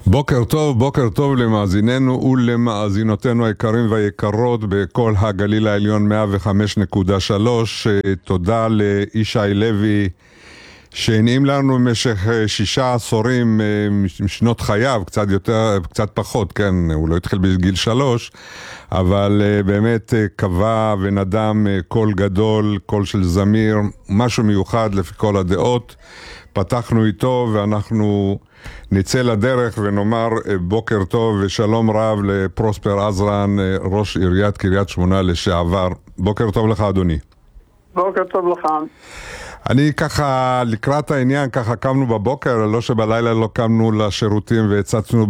בוקר טוב למאזיננו ולמאזינותינו היקרים והיקרות בכל הגליל העליון 105.3. תודה לישי לוי שהנעים לנו במשך 6 עשורים משנות חייו, קצת יותר, קצת פחות, כן, הוא לא התחיל בגיל 3, אבל באמת קבע ונדם קול גדול, קול של זמיר, משהו מיוחד לפי כל הדעות. פתחנו איתו ואנחנו נצא לדרך ונאמר בוקר טוב ושלום רב לפרוספר עזרן, ראש עיריית קריית שמונה לשעבר. בוקר טוב לך אדוני. בוקר טוב לך. אני ככה לקראת העניין ככה קמנו בבוקר, לא שבלילה לא קמנו לשירותים והצצנו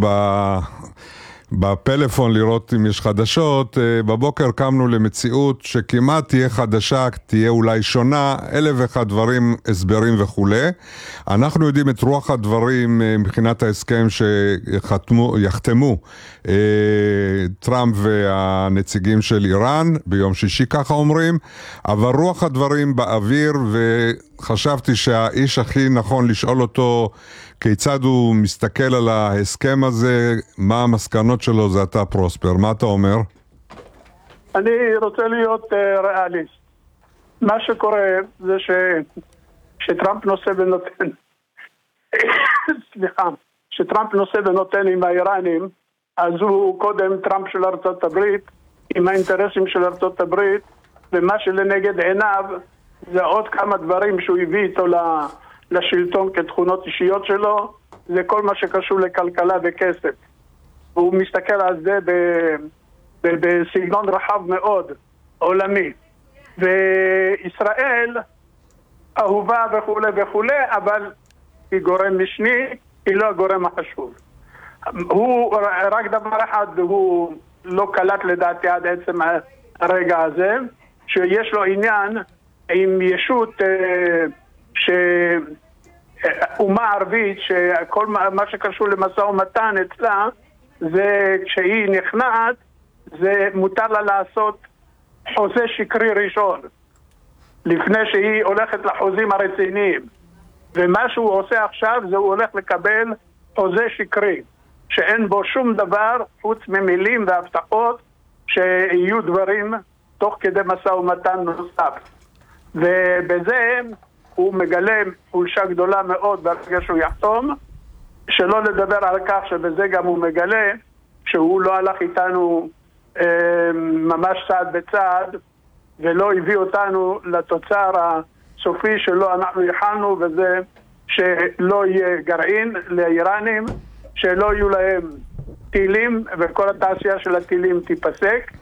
בפלאפון לראות אם יש חדשות. בבוקר קמנו למציאות שכמעט תהיה חדשה, תהיה אולי שונה, 1001 דברים, הסברים וכו'. אנחנו יודעים את רוח הדברים מבחינת ההסכם שיחתמו טראמפ והנציגים של איראן ביום שישי, ככה אומרים, אבל רוח הדברים באוויר, וחשבתי שהאיש הכי נכון לשאול אותו כיצד הוא מסתכל על ההסכם הזה, מה המסקנות שלו, זה אתה פרוספר. מה אתה אומר? אני רוצה להיות ריאליסט. מה שקורה זה שטראמפ נושא ונותן סליחה, שטראמפ נושא ונותן עם האיראנים, אז הוא קודם טראמפ של ארצות הברית עם האינטרסים של ארצות הברית, ומה שלנגד עיניו זה עוד כמה דברים שהוא הביא איתו לשלטון כתכונות אישיות שלו, זה כל מה שקשור לכלכלה וכסף. והוא מסתכל על זה בסגנון רחב מאוד, עולמי. וישראל אהובה וכו' וכו', אבל היא גורם משני, היא לא הגורם החשוב. הוא רק דבר אחד, הוא לא קלט לדעתי עד עצם הרגע הזה, שיש לו עניין עם ישות אומה ערבית, שכל מה שקשור למשא ומתן אצלה, זה כשהיא נכנעת, זה מותר לה לעשות חוזה שקרי ראשון, לפני שהיא הולכת לחוזים הרציניים. ומה שהוא עושה עכשיו, זה הוא הולך לקבל חוזה שקרי, שאין בו שום דבר חוץ ממילים והבטחות שיהיו דברים תוך כדי משא ומתן נוסף. ובזה הוא מגלה חולשה גדולה מאוד ברגע שהוא יחתום, שלא לדבר על כך שבזה גם הוא מגלה שהוא לא הלך איתנו ממש צעד בצעד, ולא הביא אותנו לתוצר הסופי שלו אנחנו יכלנו, וזה שלא יהיה גרעין לאיראנים, שלא יהיו להם טילים וכל התעשייה של הטילים תיפסק,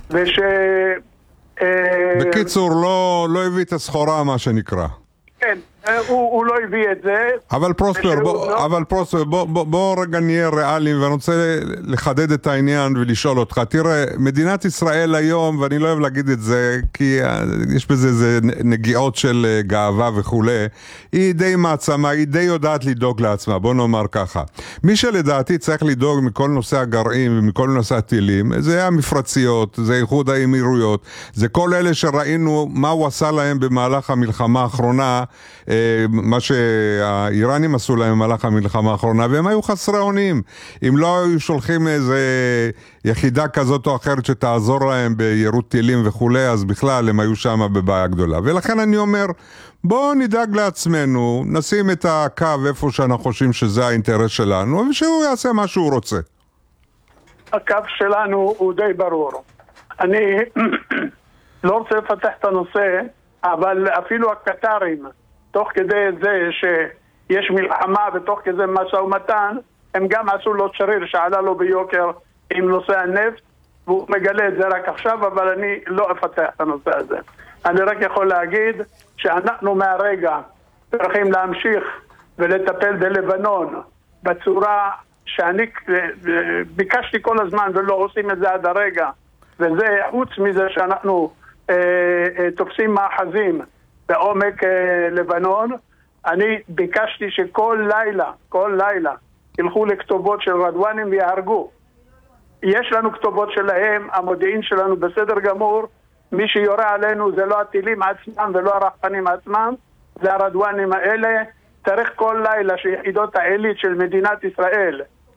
בקיצור לא הביא את הסחורה מה שנקרא. כן, הוא לא הביא את זה. אבל פרוספר, בוא רגע נהיה ריאליים, ואני רוצה לחדד את העניין ולשאול אותך. תראה, מדינת ישראל היום, ואני לא אוהב להגיד את זה, כי יש בזה נגיעות של גאווה וכו', היא די מעצמה, היא די יודעת לדאוג לעצמה, בוא נאמר ככה. מי שלדעתי צריך לדאוג מכל נושא הגרעין ומכל נושא הטילים, זה המפרציות, זה איחוד האמירויות, זה כל אלה שראינו מה הוא עשה להם במהלך המלחמה האחרונה, מה שהאיראנים עשו להם במהלך המלחמה האחרונה, והם היו חסרי אונים. אם לא היו שולחים איזה יחידה כזאת או אחרת שתעזור להם ביירוט טילים וכו', אז בכלל הם היו שם בבעיה גדולה. ולכן אני אומר, בואו נדאג לעצמנו, נשים את הקו איפה שאנחנו חושבים שזה האינטרס שלנו, ושהוא יעשה מה שהוא רוצה. הקו שלנו הוא די ברור. אני לא רוצה לפתח את הנושא, אבל אפילו הקטרים, תוך כדי זה שיש מלחמה ותוך כדי משא ומתן, הם גם עשו לו שריר שעלה לו ביוקר עם נושא הנפט, והוא מגלה את זה רק עכשיו, אבל אני לא אפתח את הנושא הזה. אני רק יכול להגיד שאנחנו מהרגע צריכים להמשיך ולטפל בלבנון בצורה שאני ביקשתי כל הזמן ולא עושים את זה עד הרגע, וזה חוץ מזה שאנחנו תופסים מאחזים בעומק לבנון. אני ביקשתי שכל לילה ילכו לכתובות של רדואנים ויהרגו. יש לנו כתובות שלהם, המודיעין שלנו בסדר גמור, מי שיורה עלינו זה לא הטילים עצמם ולא הרחפנים עצמם, זה הרדואנים האלה. צריך כל לילה שיחידות העילית של מדינת ישראל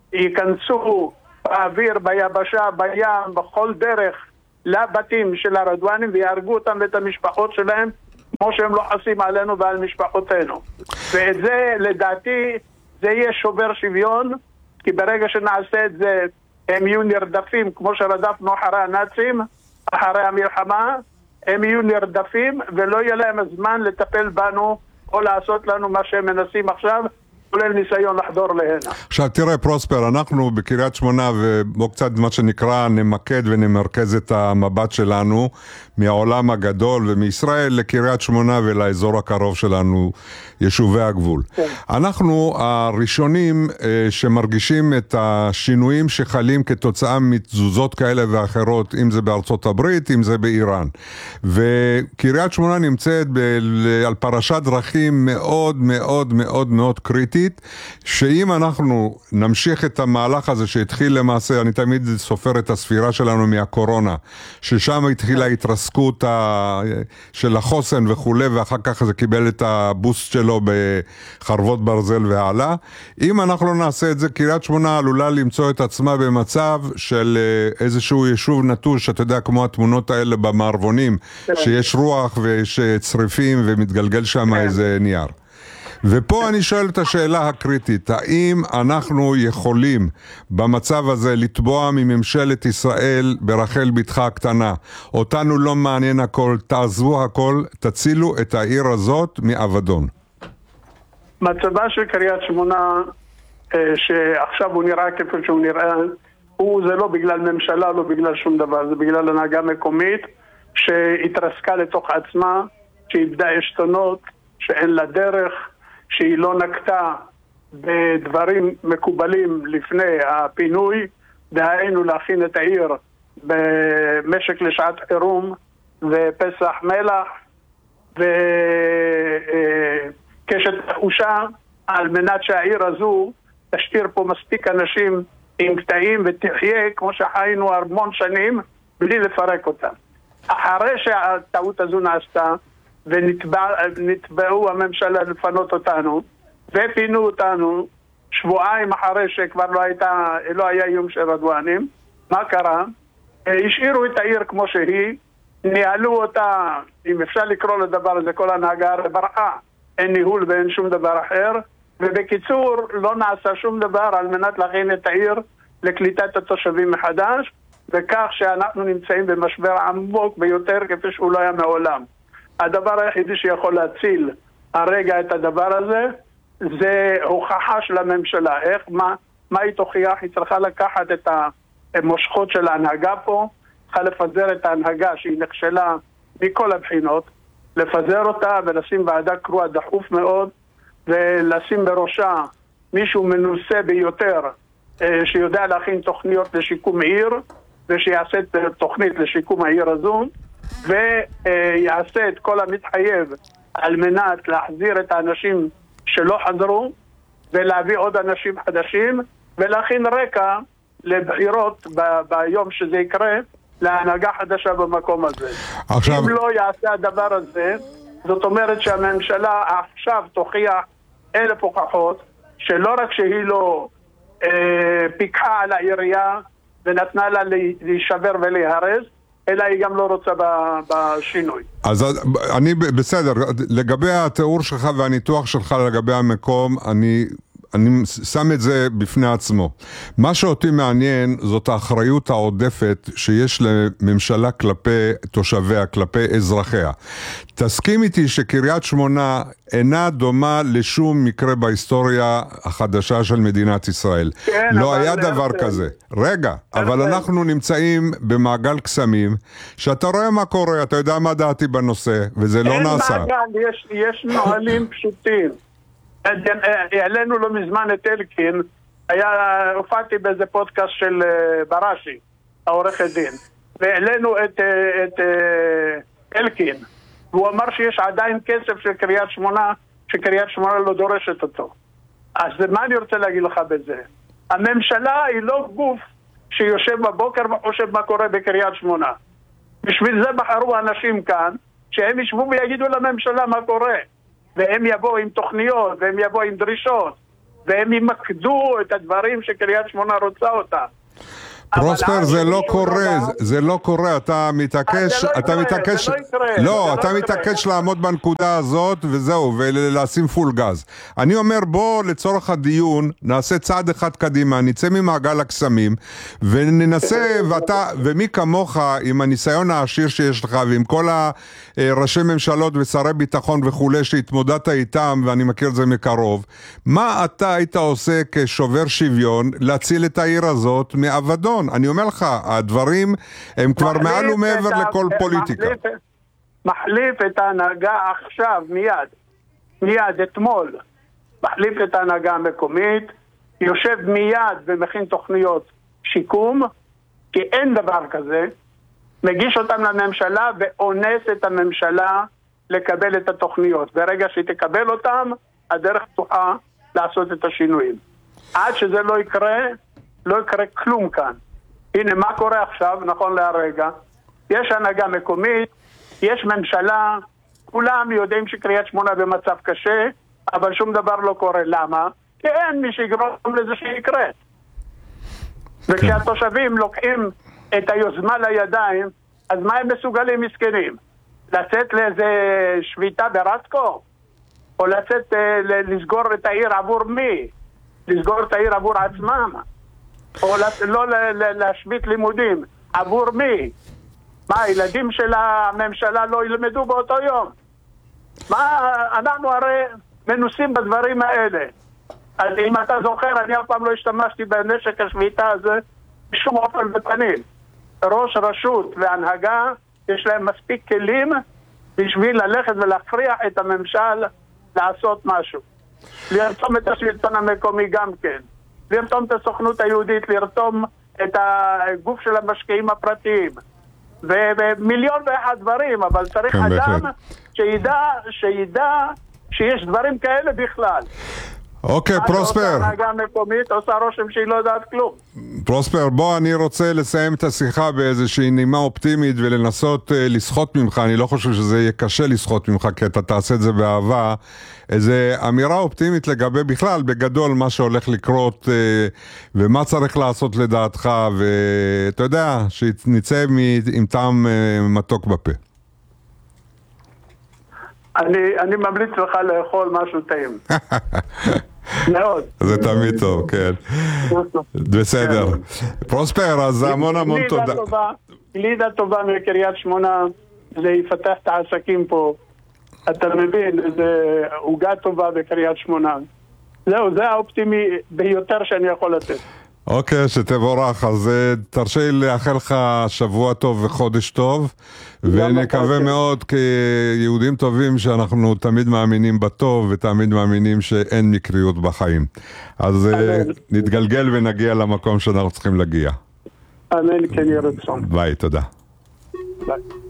ייכנסו באוויר, ביבשה, בים, בכל דרך לבתים של הרדואנים ויהרגו אותם ואת המשפחות שלהם כמו שהם לא חסים עלינו ועל משפחותינו. ואת זה לדעתי זה יהיה שובר שוויון, כי ברגע שנעשה את זה הם יהיו נרדפים כמו שרדפנו אחרי הנאצים אחרי המלחמה, הם יהיו נרדפים ולא יהיה להם הזמן לטפל בנו או לעשות לנו מה שהם מנסים עכשיו, כולל ניסיון לחדור להנה. עכשיו תראה פרוספר, אנחנו בקריית שמונה ובו קצת מה שנקרא נמקד ונמרכז את המבט שלנו מהעולם הגדול ומישראל לקריית שמונה ולאזור הקרוב שלנו, יישובי הגבול. כן. אנחנו הראשונים שמרגישים את השינויים שחלים כתוצאה מתזוזות כאלה ואחרות, אם זה בארצות הברית, אם זה באיראן. וקריית שמונה נמצאת על פרשת דרכים מאוד מאוד מאוד מאוד קריטית, שאם אנחנו נמשיך את המהלך הזה שהתחיל למעשה, אני תמיד סופר את הספירה שלנו מהקורונה, ששם התחילה התרסקות של החוסן וכו', ואחר כך זה קיבל את הבוסט שלו בחרבות ברזל והעלה. אם אנחנו לא נעשה את זה, קריית שמונה עלולה למצוא את עצמה במצב של איזשהו יישוב נטוש, שאתה יודע, כמו התמונות האלה במערבונים, שיש רוח ויש צריפים ומתגלגל שם איזה נייר. ופה אני שואל את השאלה הקריטית, האם אנחנו יכולים במצב הזה לתבוע מממשלת ישראל ברחל בתך הקטנה, אותנו לא מעניין הכל, תעזבו הכל, תצילו את העיר הזאת מאבדון? מצבה של קריית שמונה, שעכשיו הוא נראה כפי שהוא נראה, זה לא בגלל ממשלה, לא בגלל שום דבר, זה בגלל הנהגה מקומית שהתרסקה לתוך עצמה, שאיבדה עשתונות, שאין לה דרך, שהיא לא נקטה בדברים מקובלים לפני הפינוי, דהיינו להכין את העיר במשק לשעת חירום ופסח מלח וקשת תחושה, על מנת שהעיר הזו תשאיר פה מספיק אנשים עם קטעים ותחיה כמו שחיינו המון שנים בלי לפרק אותם. אחרי שהטעות הזו נעשתה ונתבעו הממשלה לפנות אותנו ופינו אותנו שבועיים אחרי שכבר לא היה איום של רדואנים, מה קרה? השאירו את העיר כמו שהיא, ניהלו אותה, אם אפשר לקרוא לדבר הזה, כל הנהגה ברחה, אין ניהול ואין שום דבר אחר, ובקיצור לא נעשה שום דבר על מנת להכין את העיר לקליטת התושבים מחדש, וכך שאנחנו נמצאים במשבר עמוק ביותר כפי שהוא לא היה מעולם. הדבר היחידי שיכול להציל הרגע את הדבר הזה זה הוכחה של הממשלה. מה היא תוכיח? היא צריכה לקחת את המושכות של ההנהגה פה, צריכה לפזר את ההנהגה שהיא נכשלה מכל הבחינות, לפזר אותה ולשים ועדה קרואה דחוף מאוד, ולשים בראשה מישהו מנוסה ביותר שיודע להכין תוכניות לשיקום עיר, ושיעשה תוכנית לשיקום העיר הזו, ויעשה את כל המתחייב על מנת להחזיר את האנשים שלא חזרו ולהביא עוד אנשים חדשים ולהכין רקע לבחירות ביום שזה יקרה להנהגה חדשה במקום הזה. עכשיו... אם לא יעשה הדבר הזה, זאת אומרת שהממשלה עכשיו תוכיח 1,000 הוכחות שלא רק שהיא לא פיקחה על העירייה ונתנה לה להישבר ולהיהרס, אלא היא גם לא רוצה בשינוי. אז אני בסדר, לגבי התיאור שלך והניתוח שלך לגבי המקום, אני שם את זה בפני עצמו. מה שאותי מעניין זאת האחריות העודפת שיש לממשלה כלפי תושביה, כלפי אזרחיה. תסכים איתי שקריית שמונה אינה דומה לשום מקרה בהיסטוריה החדשה של מדינת ישראל. כן, לא היה דבר כזה. רגע, אבל אנחנו נמצאים במעגל קסמים, שאתה רואה מה קורה, אתה יודע מה דעתי בנושא, וזה לא נעשה. אין מעגל, יש נהלים פשוטים. העלינו לא מזמן את אלקין, הופעתי באיזה פודקאסט של בראשי, העורך הדין, והעלינו את אלקין, והוא אמר שיש עדיין כסף של קריית שמונה, שקריית שמונה לא דורשת אותו. אז מה אני רוצה להגיד לך בזה? הממשלה היא לא גוף שיושב בבוקר וחושב מה קורה בקריית שמונה. בשביל זה בחרו אנשים כאן, שהם ישבו ויגידו לממשלה מה קורה. והם יבואו עם תוכניות, והם יבואו עם דרישות, והם ימקדו את הדברים שקריית שמונה רוצה אותם. פרוספר, זה לא קורה, זה לא קורה, אתה מתעקש, אתה מתעקש לעמוד בנקודה הזאת וזהו, ולשים פול גז. אני אומר, בוא לצורך הדיון נעשה צעד אחד קדימה, נצא ממעגל הקסמים וננסה, ומי כמוך עם הניסיון העשיר שיש לך ועם כל הראשי ממשלות ושרי ביטחון וכולי שהתמודדת איתם, ואני מכיר את זה מקרוב, מה אתה היית עושה כשובר שוויון להציל את העיר הזאת מאבדון? אני אומר לך, הדברים הם כבר מעל ומעבר לכל פוליטיקה. מחליף את ההנהגה עכשיו, מיד, אתמול. מחליף את ההנהגה המקומית, יושב מיד ומכין תוכניות שיקום, כי אין דבר כזה, מגיש אותם לממשלה ואונס את הממשלה לקבל את התוכניות. ברגע שהיא תקבל אותם, הדרך פתוחה לעשות את השינויים. עד שזה לא יקרה כלום כאן. הנה מה קורה עכשיו, נכון להרגע. יש הנהגה מקומית, יש ממשלה, כולם יודעים שקריית שמונה במצב קשה, אבל שום דבר לא קורה. למה? כי אין מי שיגרום לזה שיקרה. וכשהתושבים לוקחים את היוזמה לידיים, אז מה הם מסוגלים מסכנים? לצאת לאיזה שביתה ברסקו? או לצאת לסגור את העיר עבור מי? לסגור את העיר עבור עצמם? או לא להשבית לימודים עבור מי? מה, הילדים של הממשלה לא ילמדו באותו יום? מה, אנחנו הרי מנוסים בדברים האלה. אז אם אתה זוכר, אני אף פעם לא השתמשתי בנשק השביתה הזה בשום אופן ופנים. ראש רשות והנהגה יש להם מספיק כלים בשביל ללכת ולהכריח את הממשל לעשות משהו. לרתום את השלטון המקומי גם כן. לרתום את הסוכנות היהודית, לרתום את הגוף של המשקיעים הפרטיים. ומיליון ואחד דברים, אבל צריך אדם שידע שיש דברים כאלה בכלל. אוקיי, פרוספר. ההנהגה המקומית עושה רושם שהיא לא יודעת כלום. פרוספר, בוא, אני רוצה לסיים את השיחה באיזושהי נימה אופטימית ולנסות לסחוט ממך. אני לא חושב שזה יהיה קשה לסחוט ממך, כי אתה תעשה את זה באהבה. איזו אמירה אופטימית לגבי בכלל, בגדול, מה שהולך לקרות ומה צריך לעשות לדעתך, ואתה יודע, שנצא עם טעם מתוק בפה. אני ממליץ לך לאכול משהו טעים. מאוד. זה תמיד טוב, כן. בסדר. פרוספר, אז המון תודה. גלידה טובה מקריית שמונה, זה יפתח את העסקים פה. אתה מבין, זה עוגה טובה בקריית שמונה. זהו, זה האופטימי ביותר שאני יכול לתת. אוקיי, שתבורך. אז תרשה לי לאחל לך שבוע טוב וחודש טוב, ונקווה מאוד כיהודים טובים שאנחנו תמיד מאמינים בטוב, ותמיד מאמינים שאין מקריות בחיים. אז נתגלגל ונגיע למקום שאנחנו צריכים להגיע. אמן, כן יהיה רצון. ביי, תודה. ביי.